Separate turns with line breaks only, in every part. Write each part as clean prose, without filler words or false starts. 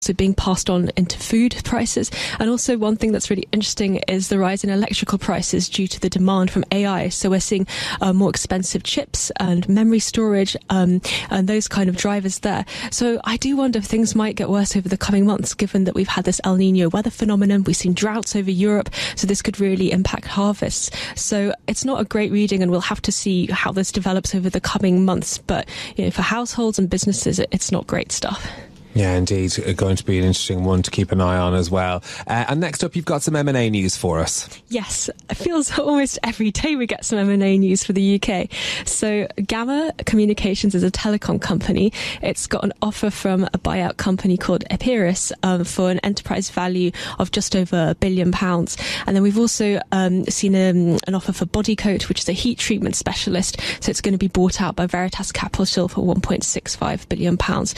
So being passed on into food prices. And also one thing that's really interesting is the rise in electrical prices due to the demand from AI. So we're seeing more expensive chips and memory storage and those kind of drivers there. So I do wonder if things might get worse over the coming months, given that we've had this El Nino weather phenomenon. We've seen droughts over Europe, so this could really impact harvests. So it's not a great reading, and we'll have to see how this develops over the coming months. But for households and businesses, it's not great stuff.
Yeah, indeed. Going to be an interesting one to keep an eye on as well. And next up, you've got some M&A news for us.
Yes, it feels almost every day we get some M&A news for the UK. So Gamma Communications is a telecom company. It's got an offer from a buyout company called Epirus for an enterprise value of just over £1 billion. And then we've also seen an offer for Bodycote, which is a heat treatment specialist. So it's going to be bought out by Veritas Capital for £1.65 billion.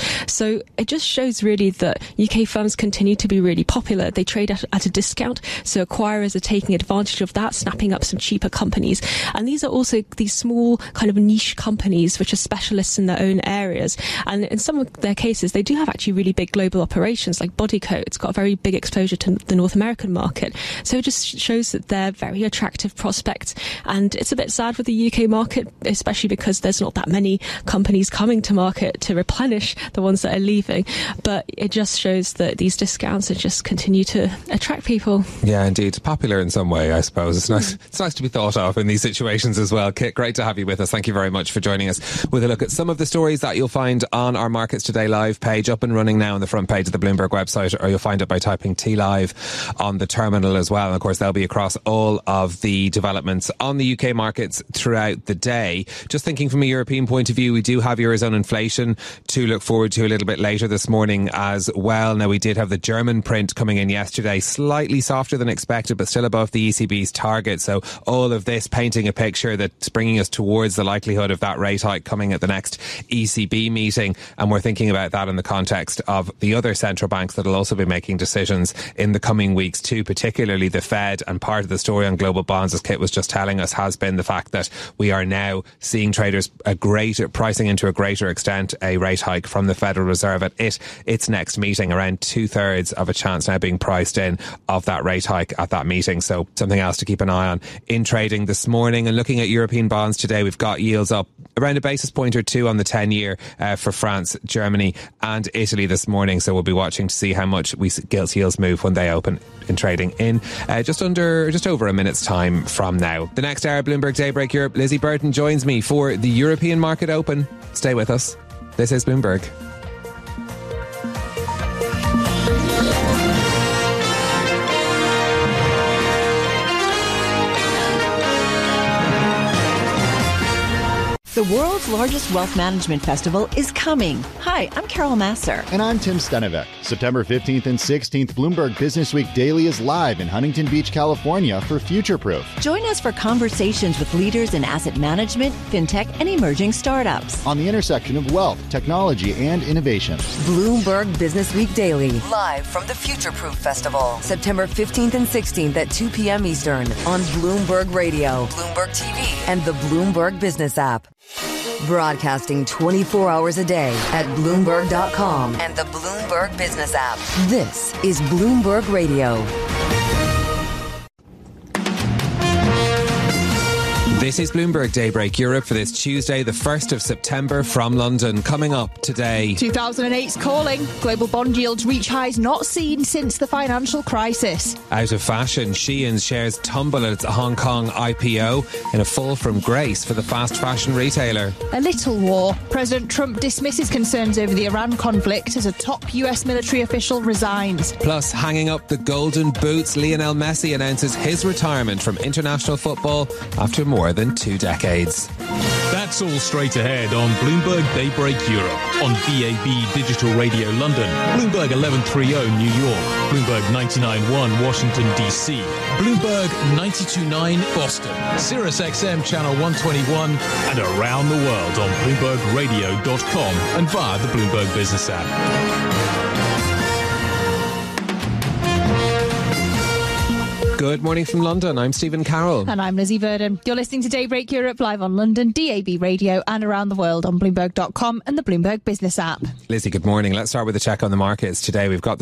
So it just shows really that UK firms continue to be really popular. They trade at a discount, so acquirers are taking advantage of that, snapping up some cheaper companies. And these are also these small kind of niche companies which are specialists in their own areas. And in some of their cases, they do have actually really big global operations, like Bodycote. It's got a very big exposure to the North American market. So it just shows that they're very attractive prospects. And it's a bit sad for the UK market, especially because there's not that many companies coming to market to replenish the ones that are leaving. But it just shows that these discounts are just continue to attract people.
Yeah, indeed. Popular in some way, I suppose. It's nice. It's nice to be thought of in these situations as well. Kit, great to have you with us. Thank you very much for joining us with a look at some of the stories that you'll find on our Markets Today Live page, up and running now on the front page of the Bloomberg website, or you'll find it by typing TLive on the terminal as well. And of course, they'll be across all of the developments on the UK markets throughout the day. Just thinking from a European point of view, we do have Eurozone inflation to look forward to a little bit later this morning as well. Now, we did have the German print coming in yesterday, slightly softer than expected, but still above the ECB's target. So all of this painting a picture that's bringing us towards the likelihood of that rate hike coming at the next ECB meeting. And we're thinking about that in the context of the other central banks that will also be making decisions in the coming weeks too, particularly the Fed. And part of the story on global bonds, as Kit was just telling us, has been the fact that we are now seeing traders pricing into a greater extent a rate hike from the Federal Reserve at its next meeting. Around 2/3 of a chance now being priced in of that rate hike at that meeting. So something else to keep an eye on in trading this morning. And looking at European bonds today, we've got yields up around a basis point or two on the 10-year for France, Germany and Italy this morning. So we'll be watching to see how much gilt yields move when they open in trading in just over a minute's time from now. The next hour, Bloomberg Daybreak Europe, Lizzie Burton joins me for the European Market Open. Stay with us. This is Bloomberg.
The world's largest wealth management festival is coming. Hi, I'm Carol Masser.
And I'm Tim Stenevec. September 15th and 16th, Bloomberg Business Week Daily is live in Huntington Beach, California for Future Proof.
Join us for conversations with leaders in asset management, fintech, and emerging startups.
On the intersection of wealth, technology, and innovation.
Bloomberg Business Week Daily.
Live from the Future Proof Festival. September 15th and 16th at 2 p.m. Eastern on Bloomberg Radio, Bloomberg TV, and the Bloomberg Business app. Broadcasting 24 hours a day at Bloomberg.com and the Bloomberg Business app. This is Bloomberg Radio.
This is Bloomberg Daybreak Europe for this Tuesday, the 1st of September from London. Coming up today.
2008's calling. Global bond yields reach highs not seen since the financial crisis.
Out of fashion, Shein's shares tumble at its Hong Kong IPO in a fall from grace for the fast fashion retailer.
A little war. President Trump dismisses concerns over the Iran conflict as a top US military official resigns.
Plus, hanging up the golden boots, Lionel Messi announces his retirement from international football after more than 2 decades.
That's all straight ahead on Bloomberg Daybreak Europe, on DAB Digital Radio London, Bloomberg 1130 New York, Bloomberg 99.1 Washington DC, Bloomberg 92.9 Boston, Sirius XM Channel 121, and around the world on BloombergRadio.com and via the Bloomberg Business app.
Good morning from London. I'm Stephen Carroll.
And I'm Lizzie Verdon. You're listening to Daybreak Europe live on London, DAB Radio and around the world on Bloomberg.com and the Bloomberg Business app.
Lizzie, good morning. Let's start with a check on the markets. Today we've got the